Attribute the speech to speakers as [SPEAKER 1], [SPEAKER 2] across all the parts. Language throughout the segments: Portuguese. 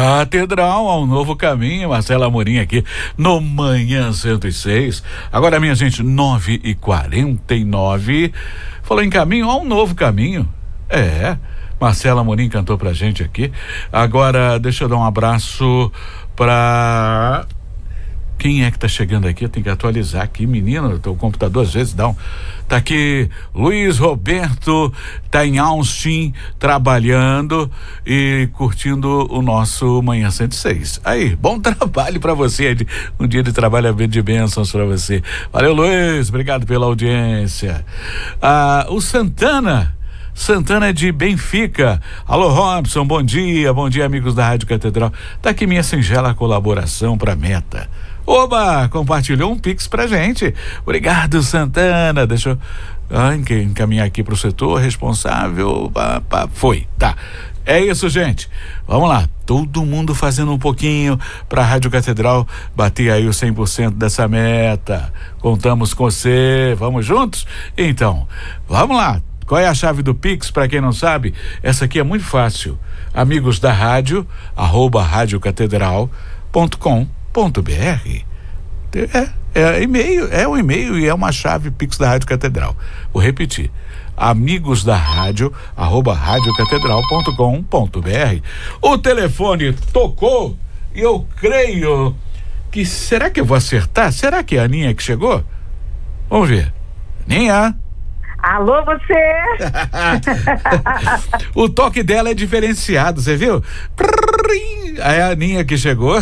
[SPEAKER 1] Catedral ao novo caminho, Marcelo Amorim aqui no Manhã 106. Agora, minha gente, 9h49. Falou em caminho, ao novo caminho. Marcelo Amorim cantou pra gente aqui. Agora, deixa eu dar um abraço pra... Quem é que tá chegando aqui? Eu tenho que atualizar aqui, menino. O computador às vezes dá um... Tá aqui, Luiz Roberto tá em Austin, trabalhando e curtindo o nosso Manhã 106. Aí, bom trabalho pra você. Um dia de trabalho de bênçãos pra você. Valeu, Luiz. Obrigado pela audiência. O Santana é de Benfica. Alô, Robson, bom dia, amigos da Rádio Catedral. Tá aqui minha singela colaboração pra meta. Oba, compartilhou um Pix pra gente. Obrigado, Santana. Deixa eu encaminhar aqui pro setor responsável. Foi, tá. É isso, gente. Vamos lá. Todo mundo fazendo um pouquinho pra Rádio Catedral bater aí os 100% dessa meta. Contamos com você. Vamos juntos? Então, vamos lá. Qual é a chave do Pix? Para quem não sabe, essa aqui é muito fácil. Amigos da rádio, @radiocatedral.com.br. É um e-mail e é uma chave Pix da Rádio Catedral. Vou repetir. Amigos da rádio, @radiocatedral.com.br. O telefone tocou e eu creio que... Será que eu vou acertar? Será que é a Aninha que chegou? Vamos ver. Aninha.
[SPEAKER 2] Alô, você?
[SPEAKER 1] O toque dela é diferenciado, você viu? É a Aninha que chegou.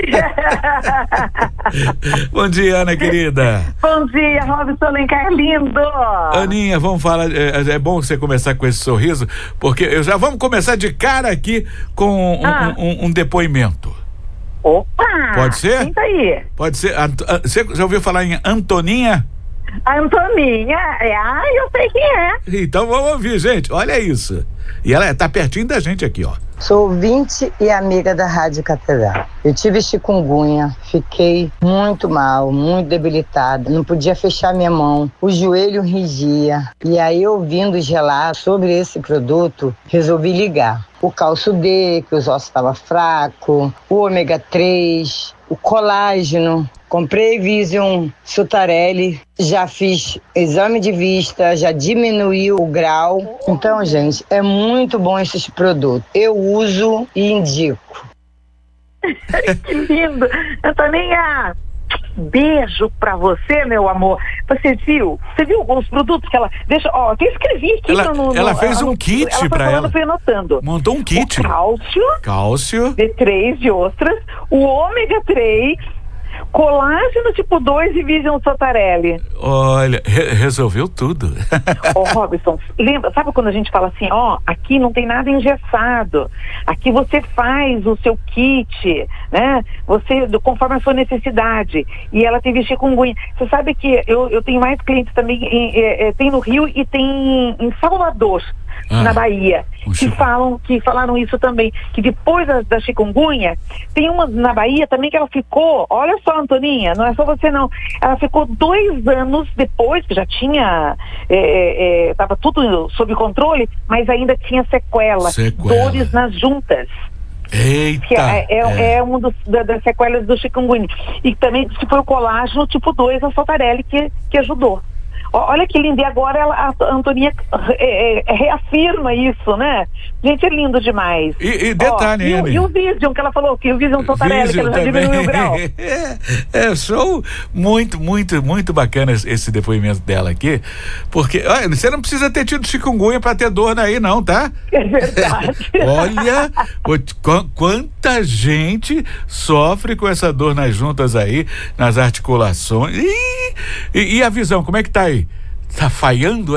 [SPEAKER 1] Bom dia, Ana querida.
[SPEAKER 2] Bom dia, Robson Alencar, lindo.
[SPEAKER 1] Aninha, vamos falar, é bom você começar com esse sorriso, porque vamos começar de cara aqui com um depoimento.
[SPEAKER 2] Opa!
[SPEAKER 1] Pode ser?
[SPEAKER 2] Senta aí.
[SPEAKER 1] Pode ser. Você já ouviu falar em Antoninha?
[SPEAKER 2] A Antoninha, eu sei quem é.
[SPEAKER 1] Então vamos ouvir, gente, olha isso. E ela tá pertinho da gente aqui, ó.
[SPEAKER 3] Sou ouvinte e amiga da Rádio Catedral. Eu tive chikungunya, fiquei muito mal, muito debilitada, não podia fechar minha mão, o joelho rigia. E aí, ouvindo os relatos sobre esse produto, resolvi ligar. O cálcio D, que os ossos estavam fracos, o ômega 3, o colágeno. Comprei Vision Sotarelli, já fiz exame de vista, já diminuiu o grau. Então, gente, é muito bom esse produto. Eu uso e indico.
[SPEAKER 2] Que lindo. Antoninha, beijo pra você, meu amor. Você viu os produtos que ela... Deixa, eu até escrevi aqui.
[SPEAKER 1] Ela fez um kit pra ela.
[SPEAKER 2] Fui anotando.
[SPEAKER 1] Montou um kit.
[SPEAKER 2] O cálcio. D3 de ostras. O ômega 3. Colágeno tipo 2 e Vision Sotarelli.
[SPEAKER 1] Olha, resolveu tudo.
[SPEAKER 2] Robson, lembra, sabe quando a gente fala assim, aqui não tem nada engessado, aqui você faz o seu kit, né? Você, conforme a sua necessidade. E ela teve chikungunya. Você sabe que eu tenho mais clientes também, tem no Rio e tem em Salvador, na Bahia, que falaram isso também, que depois da chikungunya, tem uma na Bahia também que ela ficou, olha só, Antoninha, não é só você não, ela ficou 2 anos depois, que já tinha, estava tudo sob controle, mas ainda tinha sequela. Dores nas juntas.
[SPEAKER 1] Eita!
[SPEAKER 2] Que é uma das sequelas do chikungunya. E também que foi o colágeno tipo 2, a Sotarelli, que ajudou. Olha que lindo, e agora a Antoninha reafirma isso, né? Gente, é lindo demais.
[SPEAKER 1] E detalhe,
[SPEAKER 2] e o Vision, que ela falou, que o Vision Sotarelli, que ela já diminuiu o grau.
[SPEAKER 1] Show, muito, muito, muito bacana esse depoimento dela aqui, porque você não precisa ter tido chikungunya pra ter dor aí não, tá?
[SPEAKER 2] É verdade.
[SPEAKER 1] Olha, quanta gente sofre com essa dor nas juntas aí, nas articulações. E a visão, como é que tá aí? Tá falhando,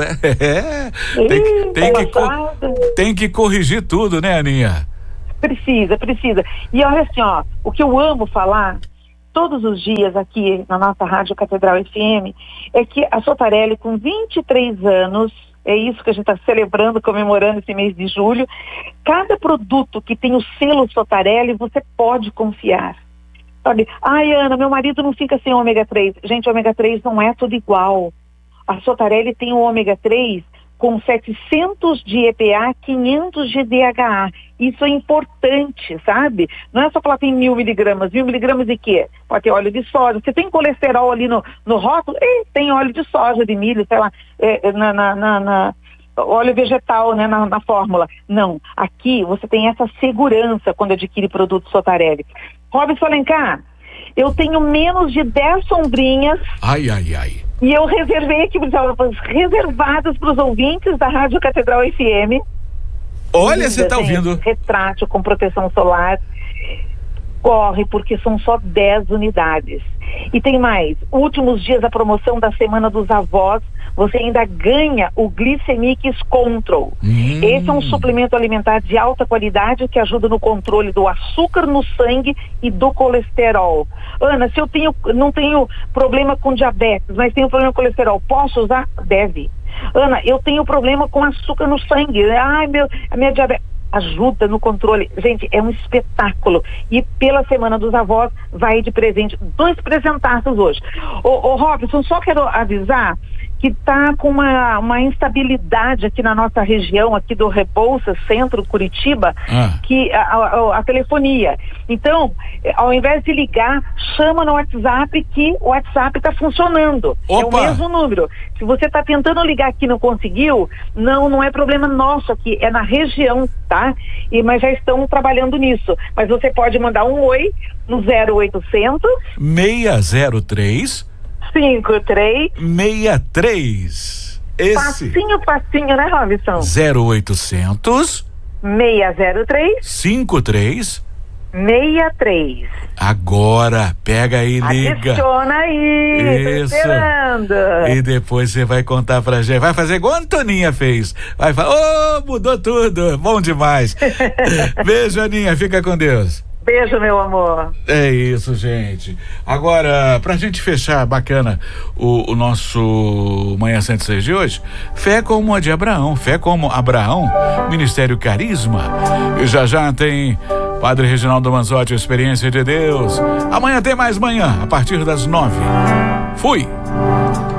[SPEAKER 1] Tem que corrigir tudo, né, Aninha?
[SPEAKER 2] Precisa. E olha assim, o que eu amo falar todos os dias aqui na nossa Rádio Catedral FM é que a Sotarelli, com 23 anos, é isso que a gente está celebrando, comemorando esse mês de julho, cada produto que tem o selo Sotarelli, você pode confiar. Sabe, Ana, meu marido não fica sem ômega 3. Gente, ômega 3 não é tudo igual. A Sotarelli tem o ômega 3 com 700 de EPA, 500 de DHA. Isso é importante, sabe? Não é só falar que tem 1.000 miligramas. 1.000 miligramas de quê? Pode ter óleo de soja. Você tem colesterol ali no rótulo? Tem óleo de soja, de milho, sei lá, óleo vegetal, né, na fórmula. Não, aqui você tem essa segurança quando adquire produto Sotarelli. Robson Alencar, eu tenho menos de 10 sombrinhas.
[SPEAKER 1] Ai.
[SPEAKER 2] E eu reservei aqui reservadas para os ouvintes da Rádio Catedral FM.
[SPEAKER 1] Olha, você tá ouvindo.
[SPEAKER 2] Retrátil com proteção solar. Corre, porque são só 10 unidades. E tem mais, últimos dias da promoção da Semana dos Avós, você ainda ganha o Glicemix Control. Esse é um suplemento alimentar de alta qualidade que ajuda no controle do açúcar no sangue e do colesterol. Ana, se eu não tenho problema com diabetes, mas tenho problema com colesterol, posso usar? Deve. Ana, eu tenho problema com açúcar no sangue. Ai, a minha diabetes. Ajuda no controle. Gente, é um espetáculo. E pela Semana dos Avós, vai de presente. 2 presentaços hoje. Ô Robson, só quero avisar que está com uma instabilidade aqui na nossa região, aqui do Rebouças, Centro, Curitiba, que a telefonia. Então, ao invés de ligar, chama no WhatsApp, que o WhatsApp está funcionando.
[SPEAKER 1] Opa.
[SPEAKER 2] É o mesmo número. Se você está tentando ligar aqui e não conseguiu, não é problema nosso aqui, é na região, tá? Mas já estão trabalhando nisso. Mas você pode mandar um oi no 0800
[SPEAKER 1] 603 5363. Esse.
[SPEAKER 2] Facinho, né, Robson?
[SPEAKER 1] 0800
[SPEAKER 2] 603
[SPEAKER 1] 5363. Agora, pega aí, liga.
[SPEAKER 2] Adiciona aí,
[SPEAKER 1] isso.
[SPEAKER 2] Tô esperando.
[SPEAKER 1] E depois você vai contar pra gente. Vai fazer igual a Antoninha fez. Vai falar, mudou tudo, bom demais. Beijo, Aninha, fica com Deus.
[SPEAKER 2] Beijo, meu amor.
[SPEAKER 1] É isso, gente. Agora, pra gente fechar bacana o nosso Manhã 106 de hoje, fé como a de Abraão, Ministério Carisma. E já tem Padre Reginaldo Manzotti, Experiência de Deus. Amanhã tem mais manhã, a partir das 9. Fui!